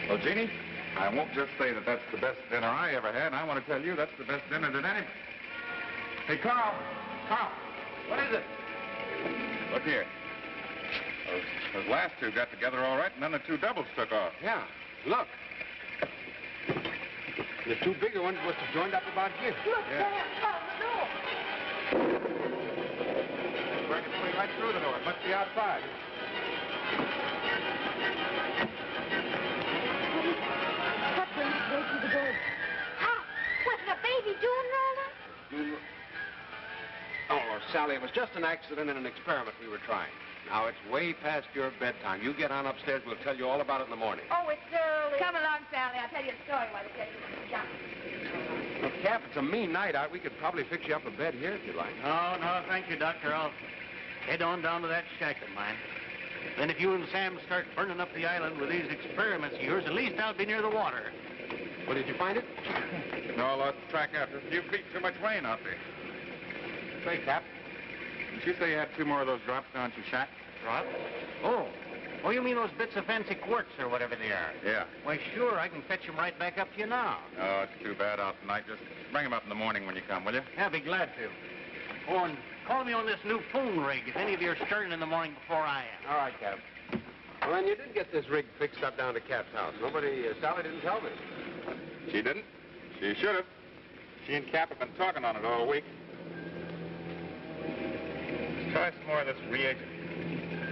Well, Jeannie, I won't just say that that's the best dinner I ever had. I want to tell you that's the best dinner that any... Hey, Carl! Carl! What is it? Look here. Those last two got together all right, and then the two doubles took off. Yeah, look. The two bigger ones must have joined up about here. Look, Yeah. Sam, out the door. It's working its way right through the door. It must be outside. What brings it right through the door? How? Was it a baby doing all that? Oh, Sally, it was just an accident and an experiment we were trying. Now, it's way past your bedtime. You get on upstairs. We'll tell you all about it in the morning. Oh, it's early. Come along, Sally. I'll tell you a story while they tell you the jump. Look, Cap, it's a mean night out. We could probably fix you up a bed here if you like. No, thank you, Doctor. I'll head on down to that shack of mine. Then if you and Sam start burning up the island with these experiments of yours, at least I'll be near the water. Well, did you find it? No, I lost track after a few feet. Too much rain out there. Say, Cap. Did you say you had two more of those drops down at your shack? Drops? Oh, you mean those bits of fancy quartz or whatever they are? Yeah. Why, sure, I can fetch them right back up to you now. Oh, it's too bad out tonight. Just bring them up in the morning when you come, will you? Yeah, be glad to. Oh, and call me on this new phone rig if any of you are starting in the morning before I am. All right, Cap. Well, then you did get this rig fixed up down to Cap's house. Sally didn't tell me. She didn't? She should have. She and Cap have been talking on it all week. Let's try some more of this reagent.